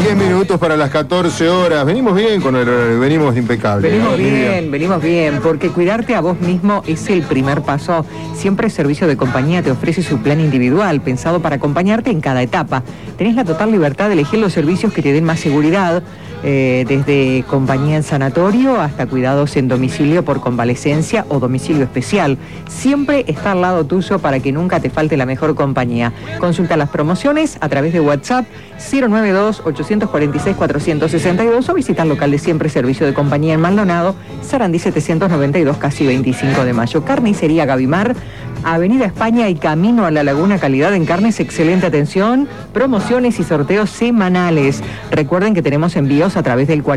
10 minutos para las 14 horas. Venimos bien venimos impecables. Venimos bien, porque cuidarte a vos mismo es el primer paso. Siempre Servicio de Compañía te ofrece su plan individual, pensado para acompañarte en cada etapa. Tenés la total libertad de elegir los servicios que te den más seguridad, desde compañía en sanatorio hasta cuidados en domicilio por convalecencia o domicilio especial. Siempre está al lado tuyo para que nunca te falte la mejor compañía. Consulta las promociones a través de WhatsApp 092-846-462 o visita el local de siempre Servicio de Compañía en Maldonado, Sarandí 792, casi 25 de mayo. Carnicería Gavimar, Avenida España y camino a la Laguna, calidad en carnes, excelente atención, promociones y sorteos semanales. Recuerden que tenemos envíos a través del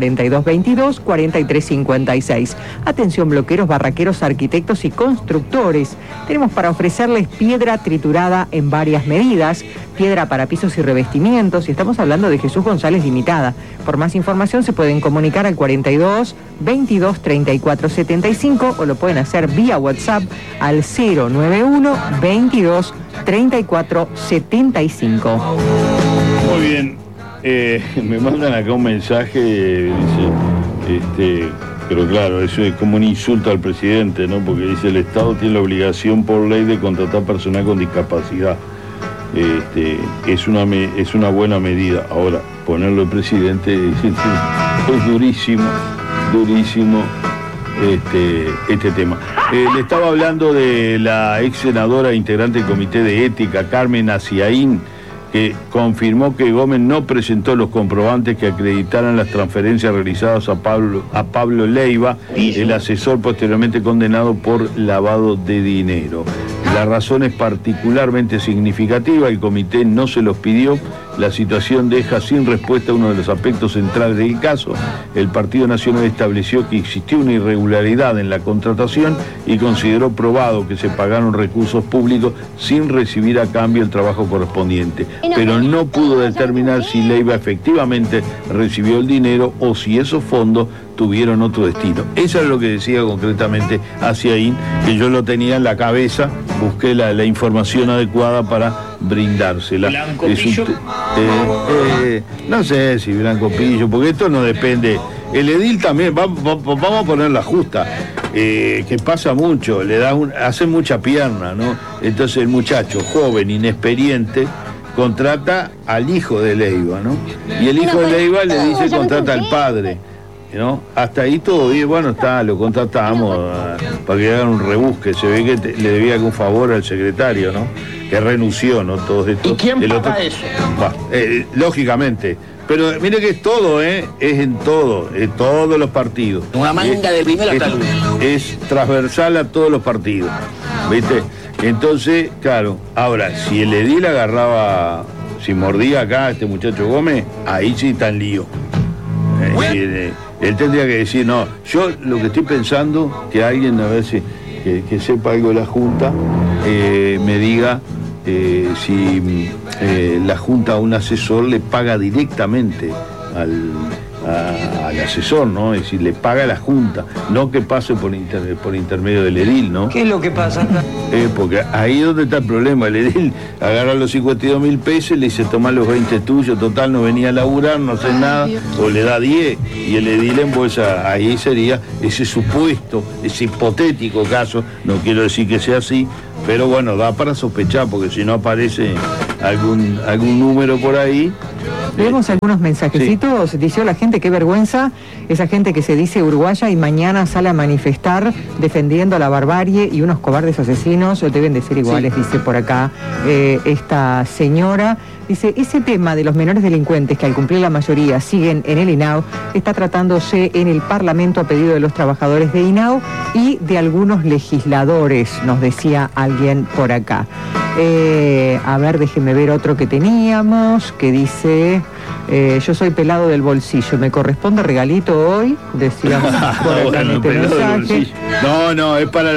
4222-4356. Atención bloqueros, barraqueros, arquitectos y constructores. Tenemos para ofrecerles piedra triturada en varias medidas, piedra para pisos y revestimientos, y estamos hablando de Jesús González Limitada. Por más información se pueden comunicar al 42 22 34 75 o lo pueden hacer vía WhatsApp al 091 22 34 75. Muy bien, me mandan acá un mensaje, dice, pero claro, eso es como un insulto al presidente, ¿no? Porque dice: el Estado tiene la obligación por ley de contratar personal con discapacidad. Es una buena medida. Ahora, ponerlo el presidente es durísimo este tema. Le estaba hablando de la ex senadora integrante del Comité de Ética, Carmen Aciaín, que confirmó que Gómez no presentó los comprobantes que acreditaran las transferencias realizadas a Pablo Leiva, el asesor posteriormente condenado por lavado de dinero. La razón es particularmente significativa, el comité no se los pidió. La situación deja sin respuesta uno de los aspectos centrales del caso. El Partido Nacional estableció que existió una irregularidad en la contratación y consideró probado que se pagaron recursos públicos sin recibir a cambio el trabajo correspondiente. Pero no pudo determinar si Leiva efectivamente recibió el dinero o si esos fondos tuvieron otro destino. Eso es lo que decía concretamente Aciaín, que yo lo tenía en la cabeza, busqué la información adecuada para brindársela. ¿Blanco Pillo? No sé si Blanco Pillo, porque esto no depende. El edil también, vamos a poner la justa, que pasa mucho, hace mucha pierna, ¿no? Entonces el muchacho joven, inexperiente, contrata al hijo de Leiva, ¿no? Y el hijo de Leiva le dice contrata al padre, ¿no? Hasta ahí todo bien, bueno, lo contratamos para que hagan un rebusque. Se ve que le debía algún favor al secretario, ¿no? Que renunció, ¿no? Todo esto. ¿Y quién paga eso? Lógicamente. Pero mire que es todo, es en todos los partidos. Una manga de primera hasta el último. Es transversal a todos los partidos, ¿viste? Entonces, claro, ahora, si el edil agarraba, si mordía acá a este muchacho Gómez, ahí sí está en lío. Él tendría que decir, no, yo lo que estoy pensando, que alguien a ver si que sepa algo de la Junta, me diga si la Junta a un asesor le paga directamente al asesor, ¿no? Es decir, le paga a la Junta, no que pase por intermedio del edil, ¿no? ¿Qué es lo que pasa? Porque ahí es donde está el problema. El edil agarra los 52.000 pesos y le dice: toma los 20 tuyos, total no venía a laburar, no hace nada, o le da 10 y el edil embolsa. Ahí sería ese supuesto, ese hipotético caso, no quiero decir que sea así, pero bueno, da para sospechar, porque si no aparece algún número por ahí. Leemos algunos mensajecitos. Sí. Dice: la gente, qué vergüenza, esa gente que se dice uruguaya y mañana sale a manifestar defendiendo la barbarie, y unos cobardes asesinos deben de ser iguales, sí. Dice por acá esta señora. Dice: ese tema de los menores delincuentes que al cumplir la mayoría siguen en el INAU está tratándose en el Parlamento a pedido de los trabajadores de INAU y de algunos legisladores, nos decía alguien por acá. A ver, déjeme ver otro que teníamos, que dice: yo soy pelado del bolsillo, ¿me corresponde regalito hoy? Decíamos por acá en este mensaje. No, es para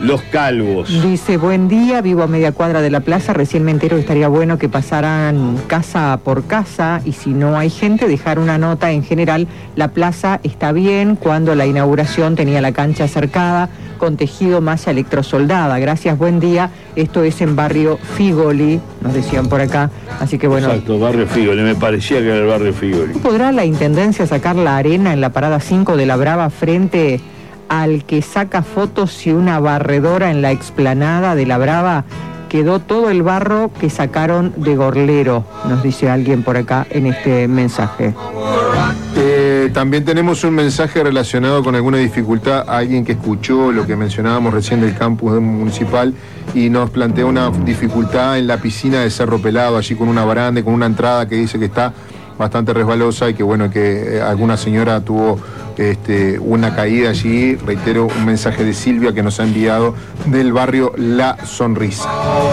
Los Calvos. Dice, buen día, vivo a media cuadra de la plaza, recién me entero que estaría bueno que pasaran casa por casa y si no hay gente, dejar una nota. En general, la plaza está bien, cuando la inauguración tenía la cancha cercada, con tejido malla electrosoldada. Gracias, buen día. Esto es en barrio Figoli, nos decían por acá, así que bueno. Exacto, barrio Figoli, me parecía que era el barrio Figoli. ¿Podrá la Intendencia sacar la arena en la parada 5 de La Brava frente al que saca fotos y una barredora en la explanada de La Brava? Quedó todo el barro que sacaron de Gorlero, nos dice alguien por acá en este mensaje. También tenemos un mensaje relacionado con alguna dificultad, alguien que escuchó lo que mencionábamos recién del campus municipal y nos plantea una dificultad en la piscina de Cerro Pelado, allí con una baranda y con una entrada que dice que está bastante resbalosa y que bueno, que alguna señora tuvo una caída allí. Reitero, un mensaje de Silvia que nos ha enviado del barrio La Sonrisa.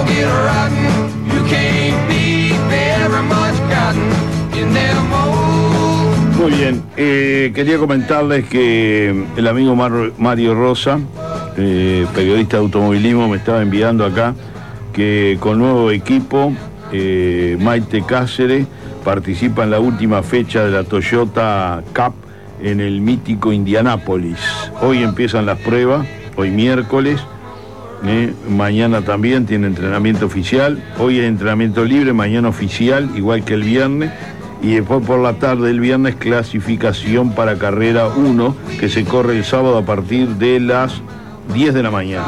Muy bien, quería comentarles que el amigo Mario Rosa, periodista de automovilismo, me estaba enviando acá que con nuevo equipo, Maite Cáceres participa en la última fecha de la Toyota Cup en el mítico Indianápolis. Hoy empiezan las pruebas, hoy miércoles, mañana también tiene entrenamiento oficial, hoy es entrenamiento libre, mañana oficial, igual que el viernes, y después por la tarde el viernes clasificación para carrera 1, que se corre el sábado a partir de las 10 de la mañana.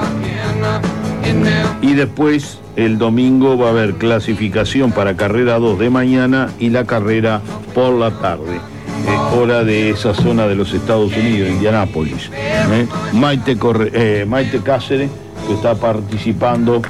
Y después el domingo va a haber clasificación para carrera 2 de mañana y la carrera por la tarde. Hora de esa zona de los Estados Unidos, Indianápolis. Maite Cáceres, que está participando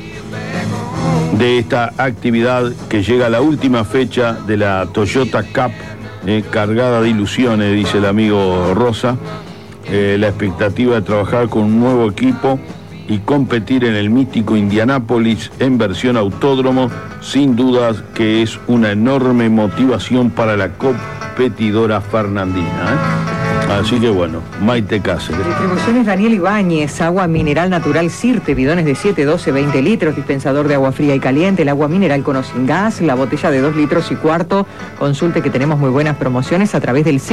de esta actividad que llega a la última fecha de la Toyota Cup, cargada de ilusiones, dice el amigo Rosa. La expectativa de trabajar con un nuevo equipo y competir en el mítico Indianápolis en versión autódromo, sin dudas que es una enorme motivación para la competidora fernandina. Así que bueno, Maite Cáceres. Distribuciones Daniel Ibáñez, agua mineral natural Sirte, bidones de 7, 12, 20 litros, dispensador de agua fría y caliente, el agua mineral con o sin gas, la botella de 2 litros y cuarto. Consulte que tenemos muy buenas promociones a través del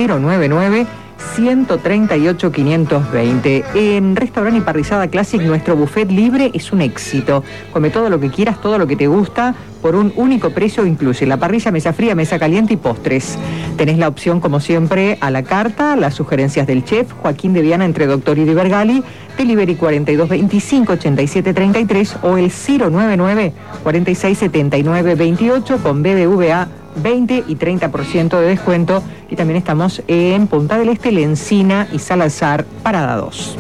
099-138-520. En Restaurante y Parrillada Classic, nuestro buffet libre es un éxito. Come todo lo que quieras, todo lo que te gusta, por un único precio. Incluye la parrilla, mesa fría, mesa caliente y postres. Tenés la opción, como siempre, a la carta, las sugerencias del chef Joaquín de Viana entre Doctor y de Vergali, delivery 4225-8733 o el 099-4679-28 con BBVA 20 y 30% de descuento. Y también estamos en Punta del Este, La Encina y Salazar, Parada 2.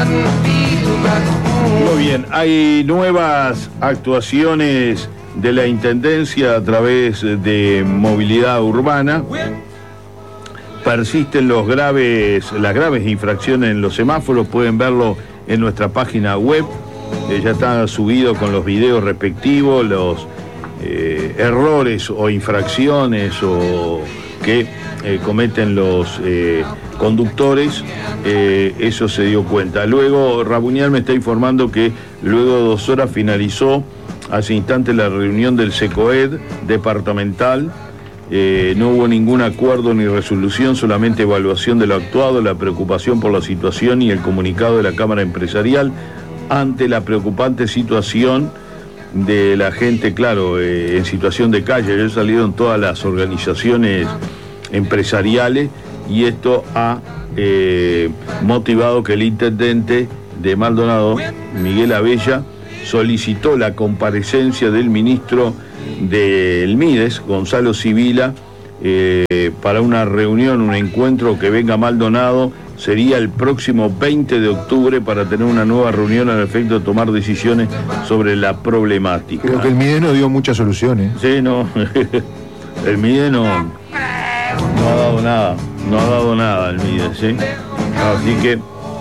Muy bien, hay nuevas actuaciones de la Intendencia a través de movilidad urbana. Persisten las graves infracciones en los semáforos, pueden verlo en nuestra página web, ya está subido con los videos respectivos, los errores o infracciones que cometen los conductores, eso se dio cuenta. Luego Rabunial me está informando que luego de 2 horas finalizó hace instantes la reunión del SECOED departamental. No hubo ningún acuerdo ni resolución, solamente evaluación de lo actuado, la preocupación por la situación y el comunicado de la Cámara Empresarial ante la preocupante situación de la gente, claro, en situación de calle. Ya salieron todas las organizaciones empresariales y esto ha motivado que el intendente de Maldonado, Miguel Abella, solicitó la comparecencia del ministro del Mides, Gonzalo Sibila, para una reunión, un encuentro que venga a Maldonado. Sería el próximo 20 de octubre para tener una nueva reunión al efecto de tomar decisiones sobre la problemática. Creo que el MIDE no dio muchas soluciones. Sí, no. El MIDE no ha dado nada el MIDE, ¿sí? Así que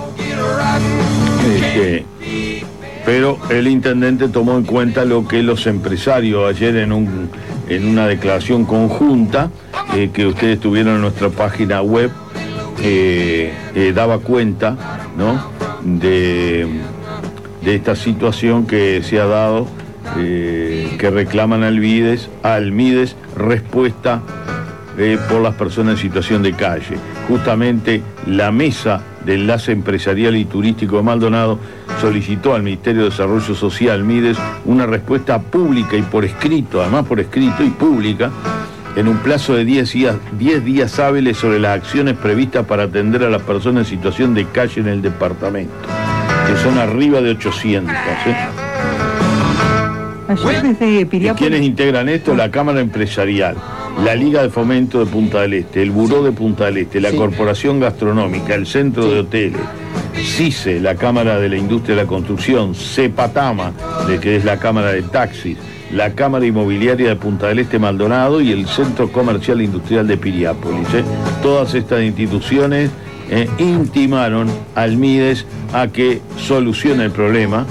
pero el intendente tomó en cuenta lo que los empresarios ayer en una declaración conjunta que ustedes tuvieron en nuestra página web, de esta situación que se ha dado, que reclaman al MIDES respuesta por las personas en situación de calle. Justamente la mesa de enlace empresarial y turístico de Maldonado solicitó al Ministerio de Desarrollo Social, MIDES, una respuesta pública y por escrito, además por escrito y pública, en un plazo de 10 días hábiles sobre las acciones previstas para atender a las personas en situación de calle en el departamento, que son arriba de 800. Ayer desde Piriápolis... ¿Quiénes integran esto? La Cámara Empresarial, la Liga de Fomento de Punta del Este, el Buró de Punta del Este, la Corporación Gastronómica, el Centro de Hoteles, CICE, la Cámara de la Industria de la Construcción, CEPATAMA, que es la Cámara de Taxis, la Cámara Inmobiliaria de Punta del Este Maldonado y el Centro Comercial e Industrial de Piriápolis. Todas estas instituciones intimaron al MIDES a que solucione el problema.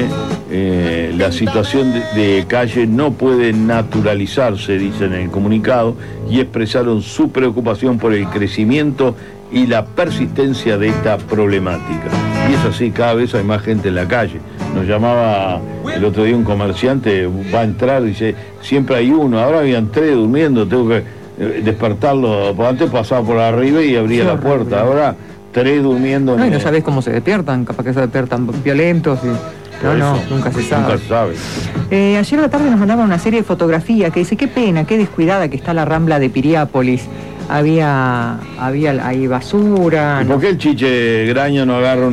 La situación de calle no puede naturalizarse, dicen en el comunicado, y expresaron su preocupación por el crecimiento y la persistencia de esta problemática. Y es así, cada vez hay más gente en la calle. Nos llamaba el otro día un comerciante, va a entrar, dice, siempre hay uno, ahora habían 3 durmiendo, tengo que despertarlo, antes pasaba por arriba y abría la puerta, ahora 3 durmiendo. No, y no sabés cómo se despiertan, capaz que se despiertan violentos y... No, nunca se sabe. Nunca se sabe. Ayer a la tarde nos mandaban una serie de fotografías que dice, qué pena, qué descuidada que está la Rambla de Piriápolis. Había ahí basura. ¿Y por qué el Chiche Graña no agarra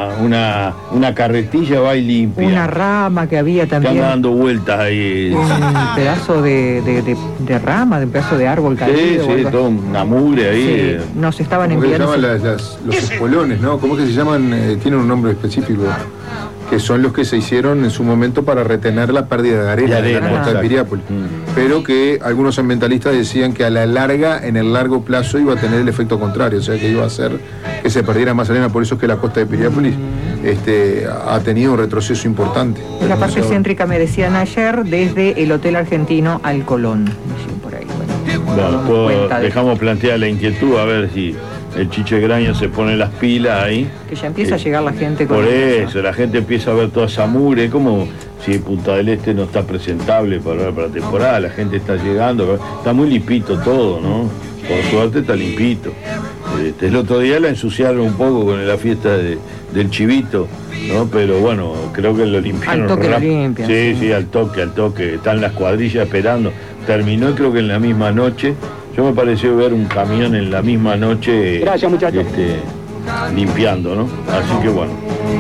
una carretilla, va y limpia? Una rama que había también. Que anda dando vueltas ahí. Un pedazo de rama, de un pedazo de árbol caído. Sí, toda una mugre ahí. Sí, nos estaban ¿Cómo enviando... se llaman los espolones, ¿no? ¿Cómo que se llaman? Tienen un nombre específico. Que son los que se hicieron en su momento para retener la pérdida de arena de la costa de Piriápolis. Pero que algunos ambientalistas decían que a la larga, en el largo plazo, iba a tener el efecto contrario, o sea que iba a hacer que se perdiera más arena. Por eso es que la costa de Piriápolis ha tenido un retroceso importante. Es la parte céntrica, me decían ayer, desde el Hotel Argentino al Colón. Por ahí, dejamos plantear la inquietud, a ver si el Chiche Graña se pone las pilas ahí. Que ya empieza a llegar la gente con por eso, la gente empieza a ver toda esa mugre, como si Punta del Este no está presentable para la temporada, la gente está llegando, está muy limpito todo, ¿no? Por suerte está limpito. El otro día la ensuciaron un poco con la fiesta del chivito, ¿no? Pero bueno, creo que lo limpiaron. Al toque lo limpian. Sí, al toque. Están las cuadrillas esperando. Terminó creo que en la misma noche. Yo me pareció ver un camión en la misma noche. Gracias, muchachos. Limpiando, ¿no? Así que bueno.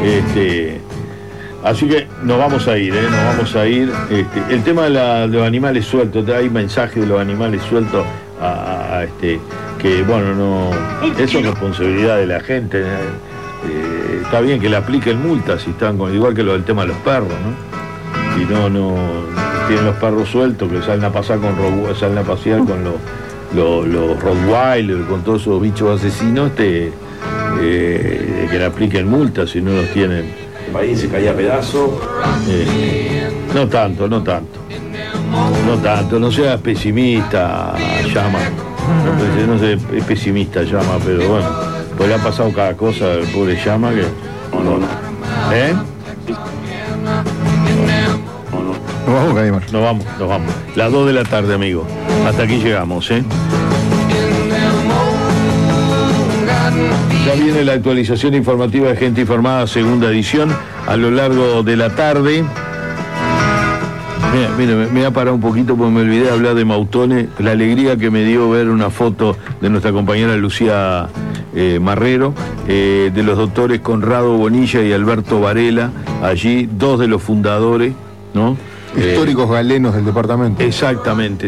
Así que nos vamos a ir, nos vamos a ir. El tema de los animales sueltos, hay mensajes de los animales sueltos que bueno, no, eso es responsabilidad de la gente. Está bien que le apliquen multas si están igual que lo del tema de los perros, ¿no? Si no tienen los perros sueltos que salen a pasear con los Rottweiler, con todos esos bichos asesinos, que le apliquen multas si no los tienen. El país se caía a pedazos. No tanto, no seas pesimista, Llama. No sé, es pesimista, Llama, pero bueno, pues le ha pasado cada cosa al pobre Llama que. No. Nos vamos, Gaimar. Nos vamos. Las 2 de la tarde, amigo. Hasta aquí llegamos, Ya viene la actualización informativa de Gente Informada, segunda edición, a lo largo de la tarde. Mira, me voy a parar un poquito porque me olvidé de hablar de Mautone. La alegría que me dio ver una foto de nuestra compañera Lucía Marrero, de los doctores Conrado Bonilla y Alberto Varela, allí 2 de los fundadores, ¿no? Históricos galenos del departamento. Exactamente.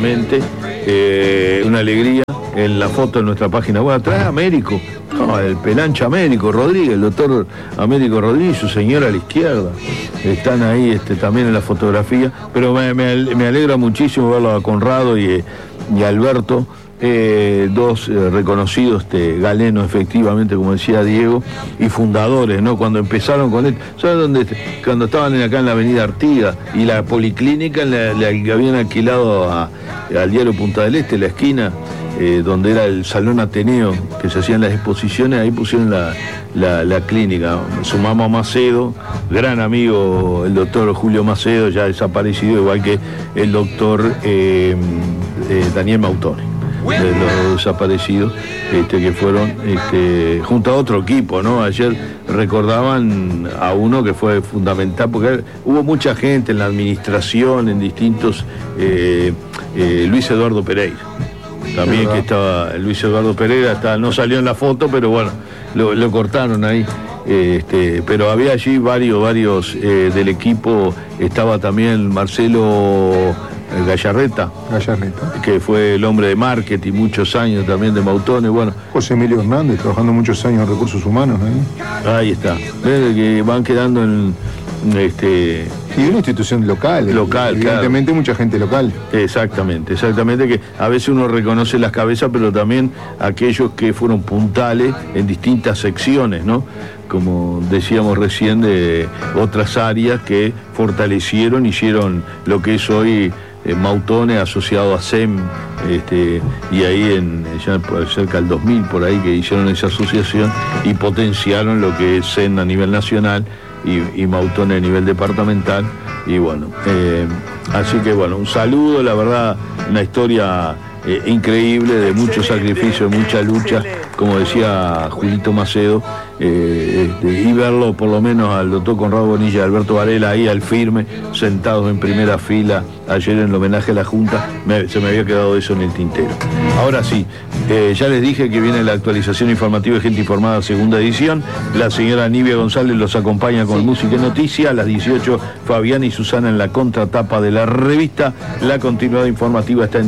Una alegría. En la foto de nuestra página web, atrás Américo, el Pelancha Américo Rodríguez, el doctor Américo Rodríguez y su señora a la izquierda. Están ahí también en la fotografía, pero me alegra muchísimo verlo a Conrado y Alberto, 2 reconocidos galenos, efectivamente, como decía Diego, y fundadores, ¿no? Cuando empezaron con él, ¿sabes dónde? Cuando estaban acá en la avenida Artigas y la policlínica le habían alquilado al diario Punta del Este, la esquina, donde era el Salón Ateneo, que se hacían las exposiciones, ahí pusieron la clínica. Sumamos a Macedo, gran amigo, el doctor Julio Macedo, ya desaparecido, igual que el doctor Daniel Mautone, de los desaparecidos, que fueron junto a otro equipo, ¿no? Ayer recordaban a uno que fue fundamental, porque hubo mucha gente en la administración, en distintos, Luis Eduardo Pereira. También que estaba Luis Eduardo Pereira, no salió en la foto, pero bueno, lo cortaron ahí. Pero había allí varios del equipo, estaba también Marcelo Gallarreta, que fue el hombre de marketing muchos años también de Mautone, bueno. José Emilio Hernández, trabajando muchos años en recursos humanos, ¿eh? Ahí está, que van quedando en y una institución local, evidentemente, claro. Mucha gente local. Exactamente, que a veces uno reconoce las cabezas, pero también aquellos que fueron puntales en distintas secciones, ¿no? Como decíamos recién, de otras áreas que fortalecieron, hicieron lo que es hoy Mautone, asociado a SEM, y ahí ya cerca del 2000, por ahí, que hicieron esa asociación y potenciaron lo que es SEM a nivel nacional y Mautone a nivel departamental. Y bueno, así que bueno, un saludo, la verdad, una historia increíble, de mucho sacrificio, de mucha lucha, como decía Julito Macedo, y verlo por lo menos al doctor Conrado Bonilla y Alberto Varela ahí al firme, sentados en primera fila ayer en el homenaje a la Junta, se me había quedado eso en el tintero. Ahora sí, ya les dije que viene la actualización informativa de Gente Informada, segunda edición. La señora Nivia González los acompaña con música y noticias. A las 18, Fabián y Susana en la contratapa de la revista. La continuidad informativa está en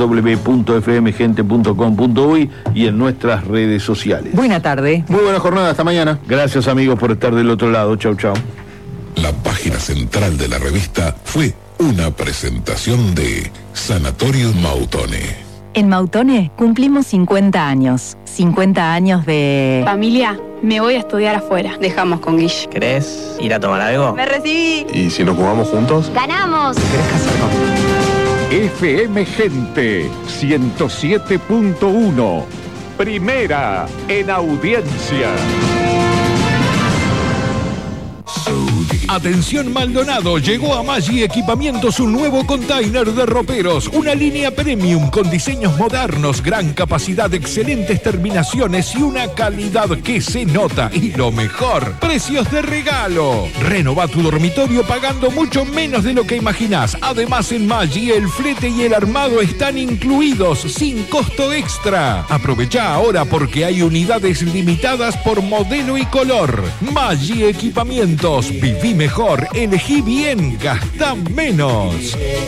www.fmgente.com.uy y en nuestras redes sociales. Buena tarde. Muy buena jornada, hasta mañana. Gracias, amigos, por estar del otro lado. Chau, chau. La página central de la revista fue una presentación de Sanatorio Mautone. En Mautone cumplimos 50 años. 50 años de... Familia, me voy a estudiar afuera. Dejamos con Guille. ¿Querés ir a tomar algo? ¡Me recibí! ¿Y si nos jugamos juntos? ¡Ganamos! ¿Querés casar conmigo? FM Gente 107.1. Primera en audiencia. Atención Maldonado, llegó a Maggi Equipamientos un nuevo container de roperos, una línea premium con diseños modernos, gran capacidad, excelentes terminaciones y una calidad que se nota. Y lo mejor, precios de regalo. Renova tu dormitorio pagando mucho menos de lo que imaginás. Además, en Maggi el flete y el armado están incluidos sin costo extra. Aprovecha ahora porque hay unidades limitadas por modelo y color. Maggi Equipamientos, viví mejor, elegí bien, gastá menos.